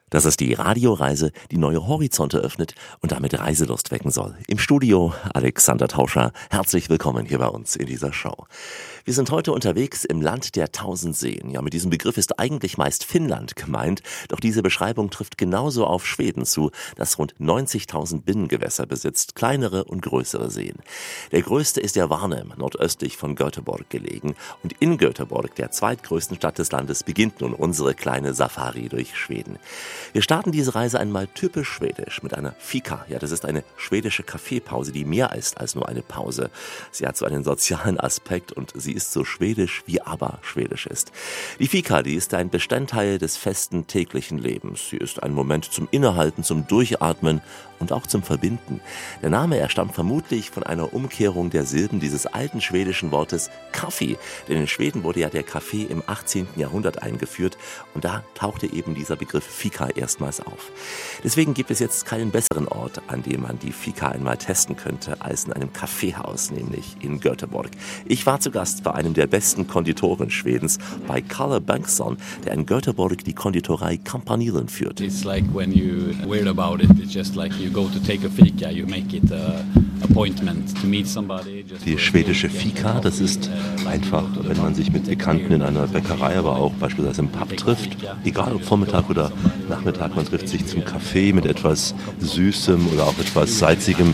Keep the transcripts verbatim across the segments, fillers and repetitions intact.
Das ist die Radioreise, die neue Horizonte öffnet und damit Reiselust wecken soll. Im Studio Alexander Tauscher. Herzlich willkommen hier bei uns in dieser Show. Wir sind heute unterwegs im Land der tausend Seen. Ja, mit diesem Begriff ist eigentlich meist Finnland gemeint, doch diese Beschreibung trifft genauso auf Schweden zu, das rund neunzigtausend Binnengewässer besitzt, kleinere und größere Seen. Der größte ist der Varnhem, nordöstlich von Göteborg gelegen. Und in Göteborg, der zweitgrößten Stadt des Landes, beginnt nun unsere kleine Safari durch Schweden. Wir starten diese Reise einmal typisch schwedisch mit einer Fika. Ja, das ist eine schwedische Kaffeepause, die mehr ist als nur eine Pause. Sie hat so einen sozialen Aspekt und sie ist so schwedisch, wie aber schwedisch ist. Die Fika, die ist ein Bestandteil des festen täglichen Lebens. Sie ist ein Moment zum Innehalten, zum Durchatmen und auch zum Verbinden. Der Name, er stammt vermutlich von einer Umkehrung der Silben dieses alten schwedischen Wortes Kaffee. Denn in Schweden wurde ja der Kaffee im achtzehnten Jahrhundert eingeführt und da tauchte eben dieser Begriff Fika erstmals auf. Deswegen gibt es jetzt keinen besseren Ort, an dem man die Fika einmal testen könnte, als in einem Kaffeehaus, nämlich in Göteborg. Ich war zu Gast bei einem der besten Konditoren Schwedens, bei Kalle Bengtsson, der in Göteborg die Konditorei Campanilen führt. It's like when you weird about it, it's just like you go to take a fika, you make it a appointment to meet somebody. Die schwedische Fika, das ist einfach, wenn man sich mit Bekannten in einer Bäckerei, aber auch beispielsweise im Pub trifft, egal ob Vormittag oder Nachmittag, man trifft sich zum Kaffee mit etwas Süßem oder auch etwas Salzigem.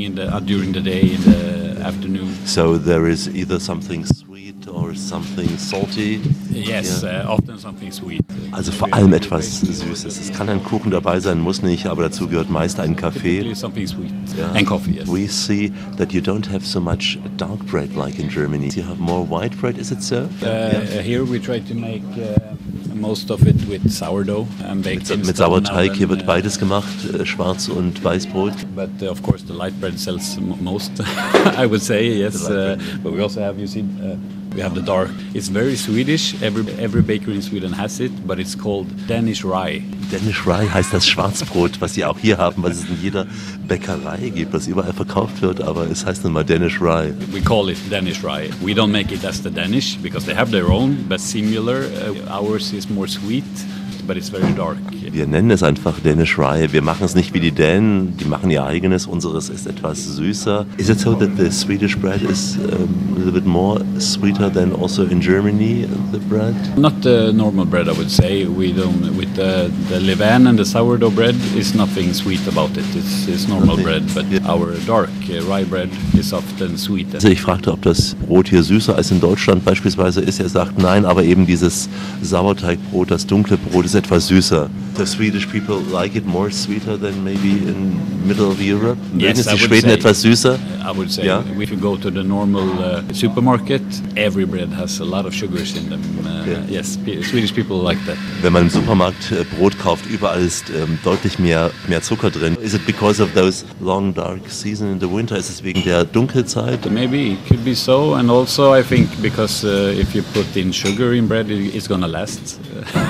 So there is either something sweet or something salty. Yes, yeah. uh, often something sweet. Also vor allem etwas Süßes. Es kann ein Kuchen dabei sein, muss nicht, aber dazu gehört meist ein Kaffee. Something sweet yeah. and coffee. Yes. We see that you don't have so much dark bread like in Germany. You have more white bread, is it so? Uh, yeah. Here we try to make uh, most of it with sourdough and baked mit, mit Sauerteig. Hier wird beides gemacht, äh, Schwarz- und Weißbrot. But uh, of course the light bread sells most, I would say, yes. Uh, but we also have, you see, uh, we have the dark. It's very Swedish. Every every bakery in Sweden has it, but it's called Danish rye. Danish rye heißt das Schwarzbrot, was sie auch hier haben, was es in jeder Bäckerei gibt, was überall verkauft wird, aber es heißt nun mal Danish rye. We call it Danish rye. We don't make it as the Danish because they have their own, but similar. Uh, ours is more sweet, but it's very dark. Wir nennen es einfach Danish rye. Wir machen es nicht wie die Dänen, die machen ihr eigenes. Unseres ist etwas süßer. Is it so that the Swedish bread is um, a little bit more sweeter than also in Germany, the bread? Not the normal bread, I would say. We don't with the, the levain and the sourdough bread is nothing sweet about it. It's, it's normal nothing. bread, but yeah. Our dark uh, rye bread is often sweeter. Also ich fragte, ob das Brot hier süßer als in Deutschland beispielsweise ist. Er sagt nein, aber eben dieses Sauerteigbrot, das dunkle Brot ist etwas süßer. The Swedish people like it more sweeter than maybe in middle of Europe? Yes, ist die Schweden say, etwas süßer? I would say, yeah. If you go to the normal uh, supermarket, every bread has a lot of sugars in them. Uh, okay. Yes, Swedish people like that. Wenn man im Supermarkt äh, Brot kauft, überall ist ähm, deutlich mehr, mehr Zucker drin. Is it because of those long dark season in the winter? Ist es wegen der Dunkelzeit? Maybe, it could be so. And also I think because uh, if you put in sugar in bread, it's gonna last.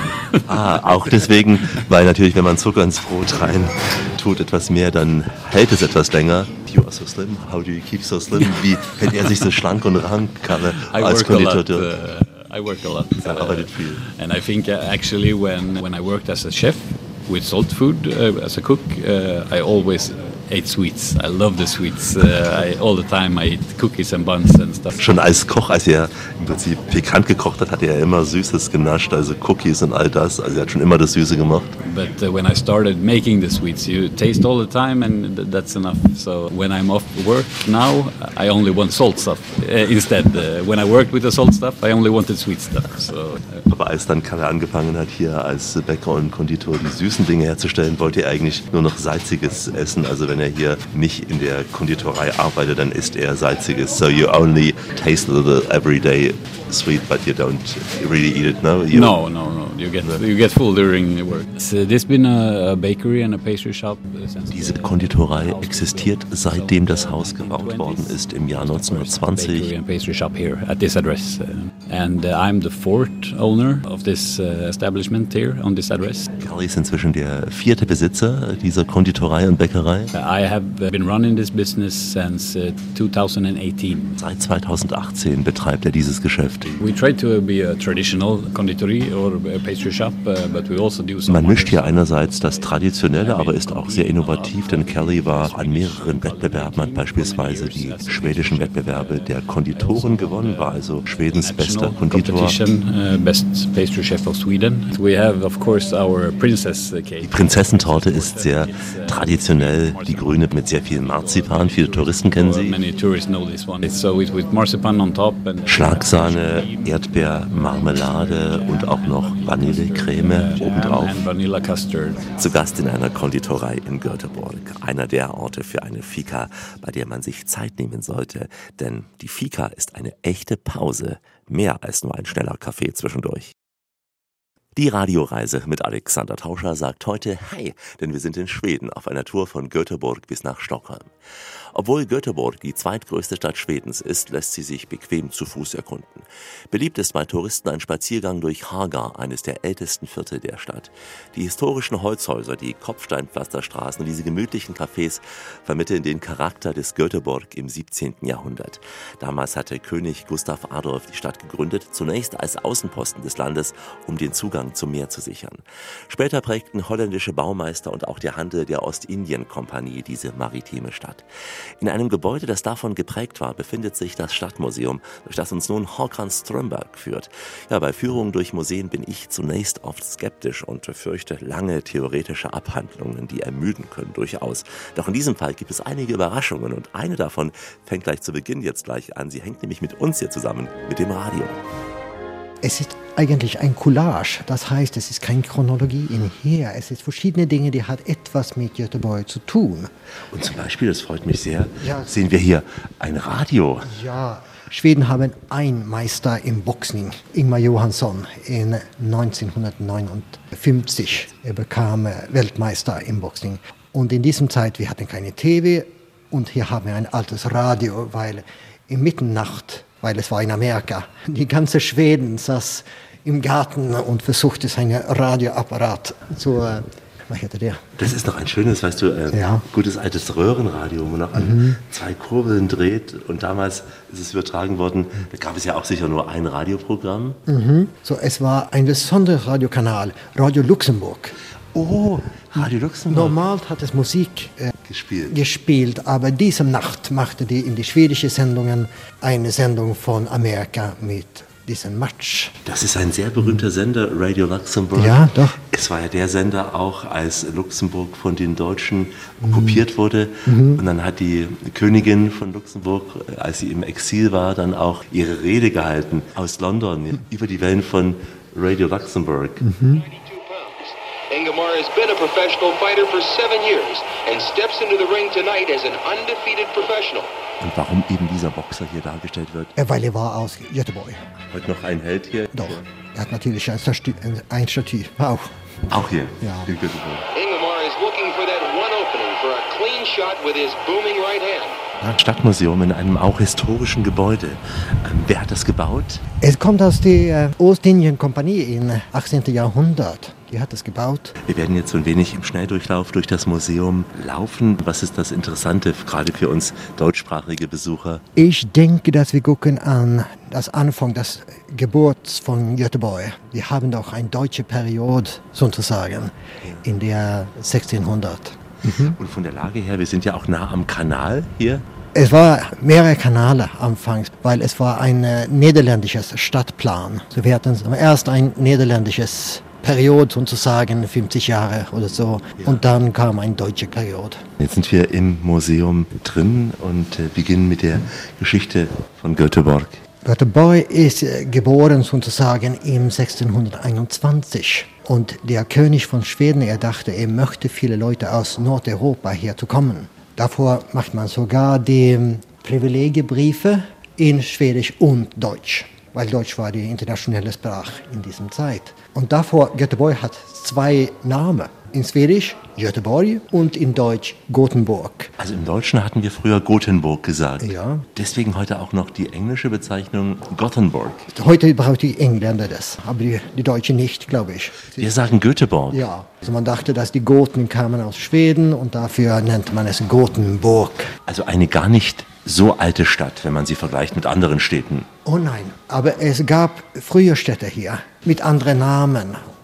Ah, auch deswegen, weil natürlich, wenn man Zucker ins Brot rein tut, etwas mehr, dann hält es etwas länger. You are so slim. How do you keep so slim? Wie hält er sich so schlank und rank, Kalle, als Konditor? Uh, I work a lot. Er arbeitet viel. And I think uh, actually when, when I worked as a chef with salt food, uh, as a cook, uh, I always ate sweets. I love the sweets. Uh, I, all the time I eat cookies and buns and stuff. Schon als Koch, als er im Prinzip pikant gekocht hat, hat er immer Süßes genascht, also Cookies und all das. Also er hat schon immer das Süße gemacht. But uh, when I started making the sweets, you taste all the time and th- that's enough. So when I'm off work now, I only want salt stuff. Uh, instead, uh, when I worked with the salt stuff, I only wanted sweet stuff. So, uh, Aber als dann Kalle angefangen hat, hier als Bäcker und Konditor die süßen Dinge herzustellen, wollte er eigentlich nur noch salziges essen. Also wenn er hier nicht in der Konditorei arbeitet, dann isst er salziges. So you only taste a little every day sweet, but you don't really eat it, no? You no, no, no. You get you get full during work. So there's been a, a bakery and a pastry shop. Diese Konditorei existiert, seitdem das Haus gebaut worden ist, im Jahr neunzehnhundertzwanzig. Bakery and pastry shop here at this address, and uh, I'm the fourth owner of this uh, establishment here on this address. Kalle ist inzwischen der vierte Besitzer dieser Konditorei und Bäckerei. I have been running this business since uh, twenty eighteen. Seit zweitausendachtzehn betreibt er dieses Geschäft. We try to be a traditional conditori or a pastry shop, uh, but we also do some. Man mischt hier einerseits das Traditionelle, aber ist auch sehr innovativ, denn Kelly war an mehreren Wettbewerben, hat beispielsweise die schwedischen Wettbewerbe der Konditoren gewonnen, war also Schwedens bester Konditor. Best pastry chef of Sweden. We have of course our princess cake. Die Prinzessentorte ist sehr traditionell, die grüne mit sehr viel Marzipan. Viele Touristen kennen sie. Many tourists know this one. It's so with marzipan on top and Schlagsahne, Erdbeermarmelade und auch noch Vanillecreme obendrauf. And vanilla custard. Zu Gast in einer Konditorei in Göteborg. Einer der Orte für eine Fika, bei der man sich Zeit nehmen sollte. Denn die Fika ist eine echte Pause. Mehr als nur ein schneller Kaffee zwischendurch. Die Radioreise mit Alexander Tauscher sagt heute Hi, denn wir sind in Schweden auf einer Tour von Göteborg bis nach Stockholm. Obwohl Göteborg die zweitgrößte Stadt Schwedens ist, lässt sie sich bequem zu Fuß erkunden. Beliebt ist bei Touristen ein Spaziergang durch Haga, eines der ältesten Viertel der Stadt. Die historischen Holzhäuser, die Kopfsteinpflasterstraßen und diese gemütlichen Cafés vermitteln den Charakter des Göteborg im siebzehnten Jahrhundert. Damals hatte König Gustav Adolf die Stadt gegründet, zunächst als Außenposten des Landes, um den Zugang zum Meer zu sichern. Später prägten holländische Baumeister und auch der Handel der Ostindien-Kompanie diese maritime Stadt. In einem Gebäude, das davon geprägt war, befindet sich das Stadtmuseum, durch das uns nun Håkan Strömberg führt. Ja, bei Führungen durch Museen bin ich zunächst oft skeptisch und fürchte lange theoretische Abhandlungen, die ermüden können, durchaus. Doch in diesem Fall gibt es einige Überraschungen und eine davon fängt gleich zu Beginn jetzt gleich an. Sie hängt nämlich mit uns hier zusammen, mit dem Radio. Es ist eigentlich ein Collage, das heißt, es ist keine Chronologie in hier. Es ist verschiedene Dinge, die hat etwas mit Göteborg zu tun. Und zum Beispiel, das freut mich sehr, ja. Sehen wir hier ein Radio. Ja, Schweden haben einen Meister im Boxning, Ingmar Johansson, in neunzehnhundertneunundfünfzig. Er bekam Weltmeister im Boxning. Und in diesem Zeit, wir hatten keine T V und hier haben wir ein altes Radio, weil in Mitternacht, weil es war in Amerika, die ganze Schweden saß im Garten und versuchte seinen Radioapparat zu, äh, was hätte der? Das ist noch ein schönes, weißt du, äh, ja. gutes altes Röhrenradio, wo man noch an mhm. zwei Kurbeln dreht und damals ist es übertragen worden, da gab es ja auch sicher nur ein Radioprogramm. Mhm. So, es war ein besonderer Radiokanal, Radio Luxemburg. Oh, Radio Luxemburg. Normal hat es Musik äh, gespielt. gespielt, aber diese Nacht machte die in die schwedischen Sendungen eine Sendung von Amerika mit diesem Match. Das ist ein sehr berühmter Sender, Radio Luxemburg. Ja, doch. Es war ja der Sender auch, als Luxemburg von den Deutschen mhm. okkupiert wurde. Mhm. Und dann hat die Königin von Luxemburg, als sie im Exil war, dann auch ihre Rede gehalten aus London mhm. über die Wellen von Radio Luxemburg. Mhm. Ingemar has been a professional fighter for seven years and steps into the ring tonight as an undefeated professional. Und warum eben dieser Boxer hier dargestellt wird? Weil er war aus Göteborg. Heute noch ein Held hier? Doch, er hat natürlich ein Statü, ein Statü. Auch. Auch hier? Ja. In Göteborg. Ingemar is looking for that one opening for a clean shot with his booming right hand. Stadtmuseum in einem auch historischen Gebäude. Ähm, wer hat das gebaut? Es kommt aus der äh, Ostindien-Kompanie im achtzehnten Jahrhundert. Die hat es gebaut. Wir werden jetzt so ein wenig im Schnelldurchlauf durch das Museum laufen. Was ist das Interessante, gerade für uns deutschsprachige Besucher? Ich denke, dass wir gucken an das Anfang des Geburts von Göteborg. Wir haben doch eine deutsche Periode sozusagen in der sechzehnhundert. Mhm. Und von der Lage her, wir sind ja auch nah am Kanal hier. Es war mehrere Kanäle anfangs, weil es war ein äh, niederländisches Stadtplan. So wir hatten erst ein niederländisches Periode sozusagen, fünfzig Jahre oder so. Ja. Und dann kam eine deutsche Periode. Jetzt sind wir im Museum drin und äh, beginnen mit der Geschichte von Göteborg. Göteborg ist äh, geboren sozusagen im sechzehnhunderteinundzwanzig. Und der König von Schweden, er dachte, er möchte viele Leute aus Nordeuropa hier zu kommen. Davor macht man sogar die Privilegiebriefe in Schwedisch und Deutsch, weil Deutsch war die internationale Sprache in dieser Zeit. Und davor, Göteborg hat zwei Namen. In Schwedisch Göteborg und in Deutsch Gothenburg. Also im Deutschen hatten wir früher Gothenburg gesagt. Ja. Deswegen heute auch noch die englische Bezeichnung Gothenburg. Heute brauchen die Engländer das, aber die, die Deutschen nicht, glaube ich. Wir sagen Göteborg. Ja, also man dachte, dass die Goten kamen aus Schweden und dafür nennt man es Gothenburg. Also eine gar nicht so alte Stadt, wenn man sie vergleicht mit anderen Städten. Oh nein, aber es gab frühe Städte hier mit anderen Namen.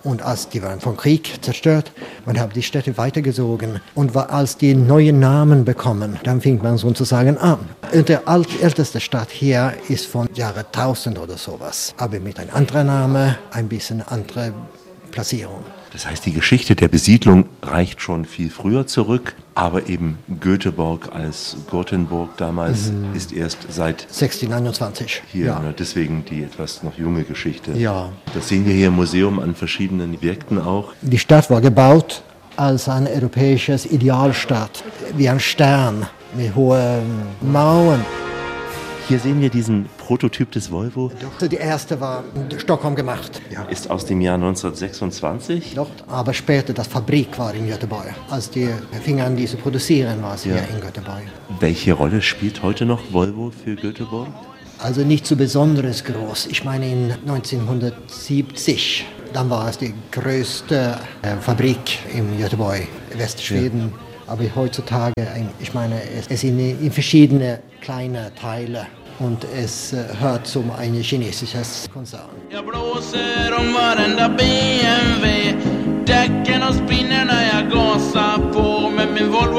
Und als die waren vom Krieg zerstört, man hat die Städte weitergezogen. Und als die neuen Namen bekommen, dann fing man sozusagen an. Und die älteste Stadt hier ist von Jahre tausend oder sowas. Aber mit einem anderen Namen, ein bisschen andere Platzierung. Das heißt, die Geschichte der Besiedlung reicht schon viel früher zurück, aber eben Göteborg als Gothenburg damals mhm. ist erst seit sechzehnhunderteinundzwanzig hier, ja. ne, deswegen die etwas noch junge Geschichte. Ja. Das sehen wir hier im Museum an verschiedenen Objekten auch. Die Stadt war gebaut als ein europäisches Idealstadt, wie ein Stern mit hohen Mauern. Hier sehen wir diesen Prototyp des Volvo. Die erste war in Stockholm gemacht. Ja. Ist aus dem Jahr neunzehnhundertsechsundzwanzig. Doch, aber später das Fabrik war in Göteborg. Als die fingen an, diese zu produzieren, war es ja. hier in Göteborg. Welche Rolle spielt heute noch Volvo für Göteborg? Also nicht so besonders groß. Ich meine in neunzehnhundertsiebzig, dann war es die größte äh, Fabrik in Göteborg, Westschweden. Ja. Aber heutzutage, ich meine, es sind in verschiedene kleine Teile und es hört zum ein chinesisches Konzern. Jag blåser om varenda B M W, däcken och spinner när jag gasar på med min Volvo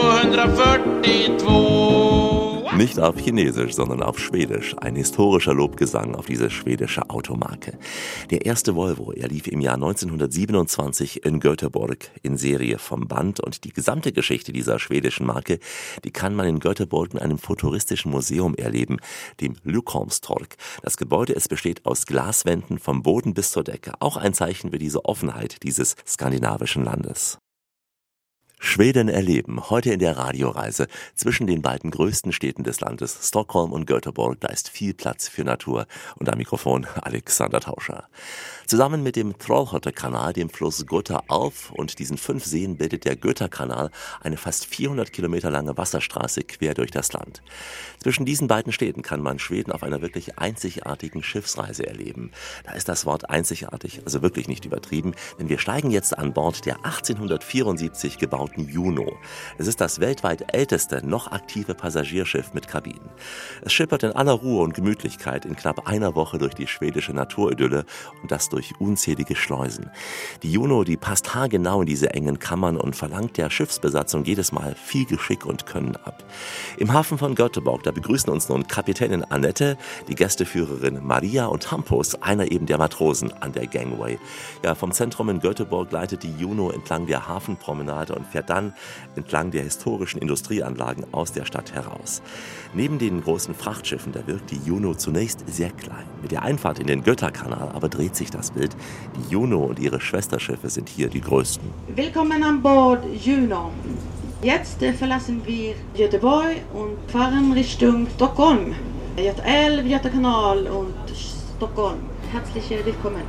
hundertvierundvierzig. Nicht auf Chinesisch, sondern auf Schwedisch. Ein historischer Lobgesang auf diese schwedische Automarke. Der erste Volvo, er lief im Jahr neunzehnhundertsiebenundzwanzig in Göteborg in Serie vom Band. Und die gesamte Geschichte dieser schwedischen Marke, die kann man in Göteborg in einem futuristischen Museum erleben, dem Lyckholmstorg. Das Gebäude, es besteht aus Glaswänden vom Boden bis zur Decke. Auch ein Zeichen für diese Offenheit dieses skandinavischen Landes. Schweden erleben, heute in der Radioreise zwischen den beiden größten Städten des Landes, Stockholm und Göteborg. Da ist viel Platz für Natur. Und am Mikrofon Alexander Tauscher. Zusammen mit dem Trollhätte-Kanal, dem Fluss Göta auf und diesen fünf Seen bildet der Göta-Kanal eine fast vierhundert Kilometer lange Wasserstraße quer durch das Land. Zwischen diesen beiden Städten kann man Schweden auf einer wirklich einzigartigen Schiffsreise erleben. Da ist das Wort einzigartig also wirklich nicht übertrieben, denn wir steigen jetzt an Bord der achtzehnhundertvierundsiebzig gebauten Juno. Es ist das weltweit älteste, noch aktive Passagierschiff mit Kabinen. Es schippert in aller Ruhe und Gemütlichkeit in knapp einer Woche durch die schwedische Naturidylle und das durch unzählige Schleusen. Die Juno, die passt haargenau in diese engen Kammern und verlangt der Schiffsbesatzung jedes Mal viel Geschick und Können ab. Im Hafen von Göteborg, da begrüßen uns nun Kapitänin Annette, die Gästeführerin Maria und Hampus, einer eben der Matrosen an der Gangway. Ja, vom Zentrum in Göteborg leitet die Juno entlang der Hafenpromenade und fährt dann entlang der historischen Industrieanlagen aus der Stadt heraus. Neben den großen Frachtschiffen, da wirkt die Juno zunächst sehr klein. Mit der Einfahrt in den Götakanal aber dreht sich das Bild. Die Juno und ihre Schwesterschiffe sind hier die größten. Willkommen an Bord Juno. Jetzt verlassen wir Göteborg und fahren Richtung Stockholm. Göta älv, Göta kanal und Stockholm. Herzlich willkommen.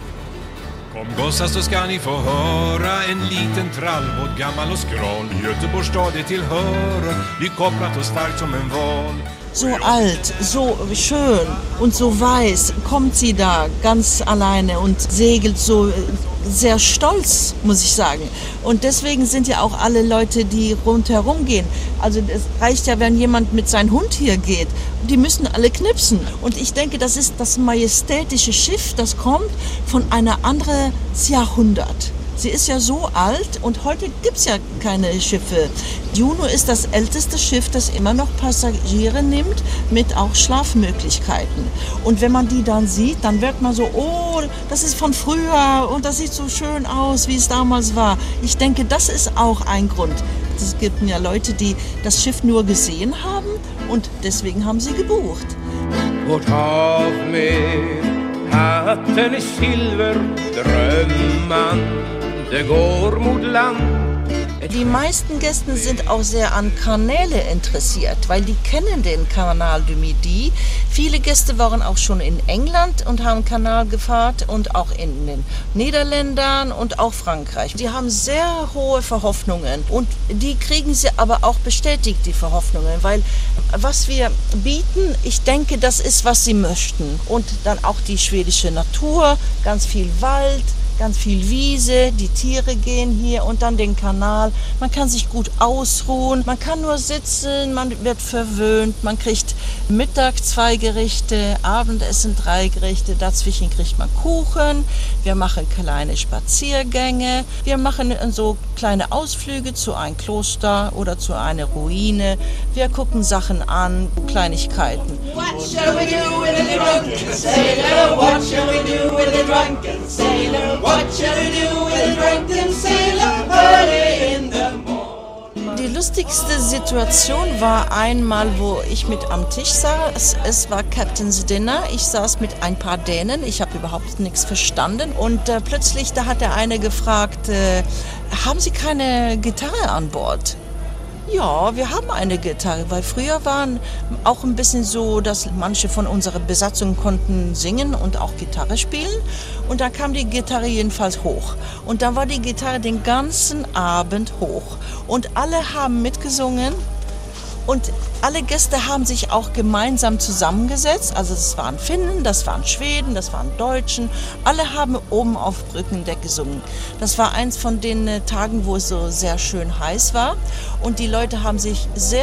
Kom gossar så ska ni få höra en liten trallbåt gammal och skral. Göteborgs stad är tillhöra, det kopplat och starkt som en val. So alt, so schön und so weiß kommt sie da ganz alleine und segelt so sehr stolz, muss ich sagen. Und deswegen sind ja auch alle Leute, die rundherum gehen. Also es reicht ja, wenn jemand mit seinem Hund hier geht. Die müssen alle knipsen. Und ich denke, das ist das majestätische Schiff, das kommt von einer anderen Jahrhundert. Sie ist ja so alt und heute gibt es ja keine Schiffe. Juno ist das älteste Schiff, das immer noch Passagiere nimmt, mit auch Schlafmöglichkeiten. Und wenn man die dann sieht, dann wird man so, oh, das ist von früher und das sieht so schön aus, wie es damals war. Ich denke, das ist auch ein Grund. Es gibt ja Leute, die das Schiff nur gesehen haben und deswegen haben sie gebucht. Vårt hav med hatten i silver, drömman det går mot land. Die meisten Gäste sind auch sehr an Kanäle interessiert, weil die kennen den Canal du Midi. Viele Gäste waren auch schon in England und haben Kanal gefahren und auch in den Niederländern und auch Frankreich. Die haben sehr hohe Verhoffnungen und die kriegen sie aber auch bestätigt, die Verhoffnungen, weil was wir bieten, ich denke, das ist, was sie möchten. Und dann auch die schwedische Natur, ganz viel Wald, ganz viel Wiese, die Tiere gehen hier und dann den Kanal. Man kann sich gut ausruhen, man kann nur sitzen, man wird verwöhnt, man kriegt Mittag zwei Gerichte, Abendessen drei Gerichte, dazwischen kriegt man Kuchen. Wir machen kleine Spaziergänge. Wir machen so kleine Ausflüge zu einem Kloster oder zu einer Ruine. Wir gucken Sachen an, Kleinigkeiten. What shall we do with the drunken sailor? What shall we do with the drunken sailor? What shall we do with the drunken sailor early in the morning? Die lustigste Situation war einmal, wo ich mit am Tisch saß. Es war Captain's Dinner. Ich saß mit ein paar Dänen. Ich habe überhaupt nichts verstanden. Und äh, plötzlich, da hat der eine gefragt, äh, haben Sie keine Gitarre an Bord? Ja, wir haben eine Gitarre, weil früher waren auch ein bisschen so, dass manche von unserer Besatzung konnten singen und auch Gitarre spielen. Und da kam die Gitarre jedenfalls hoch. Und da war die Gitarre den ganzen Abend hoch. Und alle haben mitgesungen. Und alle Gäste haben sich auch gemeinsam zusammengesetzt. Also das waren Finnen, das waren Schweden, das waren Deutschen. Alle haben oben auf Brückendeck gesungen. Das war eins von den Tagen, wo es so sehr schön heiß war. Und die Leute haben sich sehr